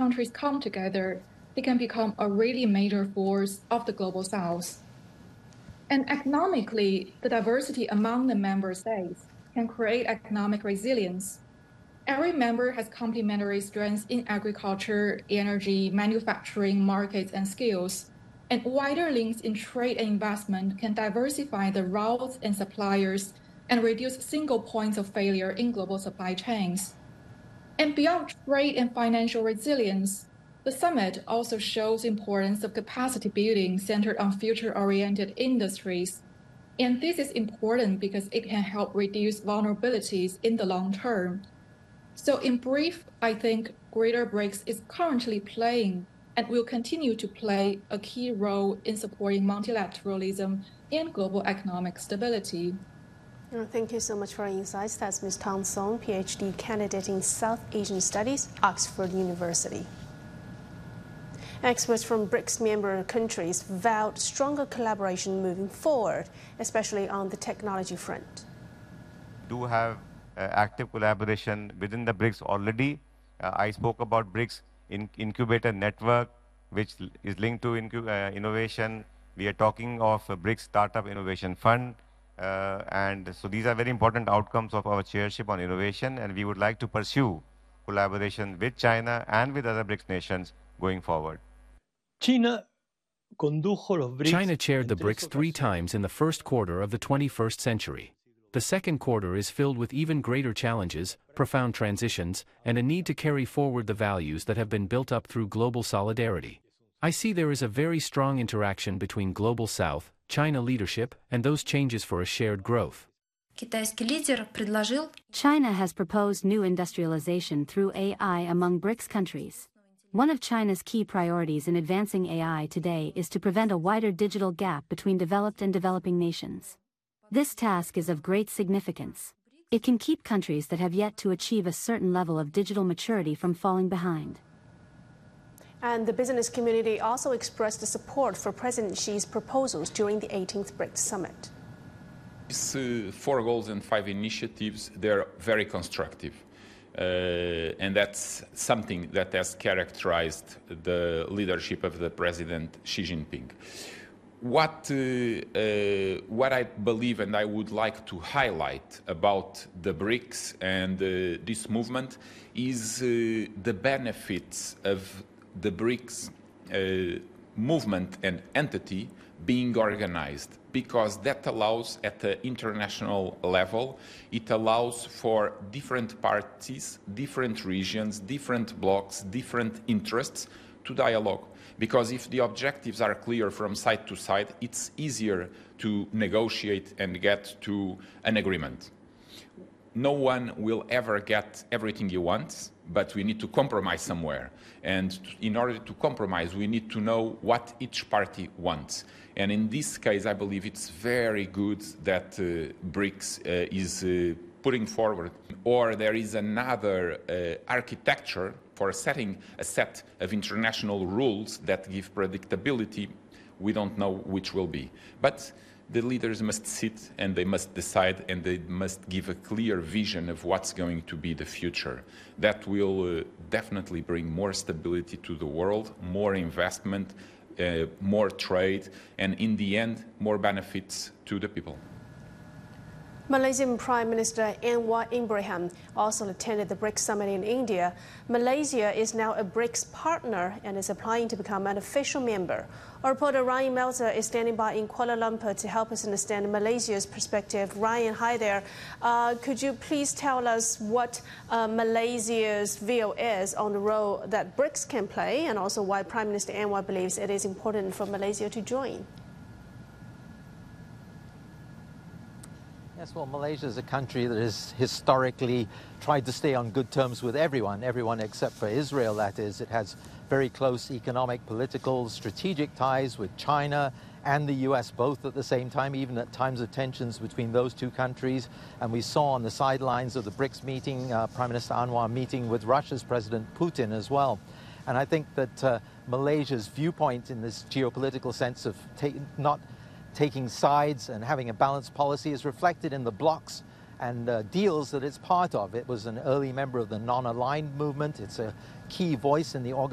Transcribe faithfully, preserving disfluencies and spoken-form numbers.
countries come together, they can become a really major force of the global south. And economically, the diversity among the member states can create economic resilience. Every member has complementary strengths in agriculture, energy, manufacturing, markets, and skills. And wider links in trade and investment can diversify the routes and suppliers and reduce single points of failure in global supply chains. And beyond trade and financial resilience, the summit also shows the importance of capacity building centered on future-oriented industries. And this is important because it can help reduce vulnerabilities in the long term. So in brief, I think Greater BRICS is currently playing and will continue to play a key role in supporting multilateralism and global economic stability. Thank you so much for your insights. That's Miz Tang Song, PhD candidate in South Asian Studies, Oxford University. Experts from BRICS member countries vowed stronger collaboration moving forward, especially on the technology front. Do have uh, active collaboration within the BRICS already. Uh, I spoke about BRICS in incubator network, which is linked to uh, innovation. We are talking of a BRICS Startup Innovation Fund. Uh, and so these are very important outcomes of our chairship on innovation, and we would like to pursue collaboration with China and with other BRICS nations going forward. China China chaired the BRICS three times in the first quarter of the twenty-first century. The second quarter is filled with even greater challenges, profound transitions, and a need to carry forward the values that have been built up through global solidarity. I see there is a very strong interaction between Global South, China leadership, and those changes for a shared growth. China has proposed new industrialization through A I among BRICS countries. One of China's key priorities in advancing A I today is to prevent a wider digital gap between developed and developing nations. This task is of great significance. It can keep countries that have yet to achieve a certain level of digital maturity from falling behind. And the business community also expressed support for President Xi's proposals during the eighteenth BRICS summit. These uh, four goals and five initiatives, they're very constructive. Uh, and that's something that has characterized the leadership of the President Xi Jinping. What, uh, uh, what I believe and I would like to highlight about the BRICS and uh, this movement is uh, the benefits of the BRICS uh, movement and entity being organized, because that allows at the international level, it allows for different parties, different regions, different blocs, different interests to dialogue. Because if the objectives are clear from side to side, it's easier to negotiate and get to an agreement. No one will ever get everything he wants, but we need to compromise somewhere. And in order to compromise, we need to know what each party wants. And in this case, I believe it's very good that uh, BRICS uh, is uh, putting forward. Or there is another uh, architecture for setting a set of international rules that give predictability. We don't know which will be. But the leaders must sit and they must decide, and they must give a clear vision of what's going to be the future. That will uh, definitely bring more stability to the world, more investment, uh, more trade, and in the end, more benefits to the people. Malaysian Prime Minister Anwar Ibrahim also attended the BRICS summit in India. Malaysia is now a BRICS partner and is applying to become an official member. Our reporter Ryan Melzer is standing by in Kuala Lumpur to help us understand Malaysia's perspective. Ryan, hi there. Uh, could you please tell us what uh, Malaysia's view is on the role that BRICS can play, and also why Prime Minister Anwar believes it is important for Malaysia to join? Yes, well, Malaysia is a country that has historically tried to stay on good terms with everyone, everyone except for Israel, that is. It has very close economic, political, strategic ties with China and the U S both at the same time, even at times of tensions between those two countries. And we saw on the sidelines of the BRICS meeting, uh, Prime Minister Anwar meeting with Russia's President Putin as well. And I think that uh, Malaysia's viewpoint in this geopolitical sense of not taking sides and having a balanced policy is reflected in the blocs and uh, deals that it's part of. It was an early member of the non-aligned movement. It's a key voice in the organization.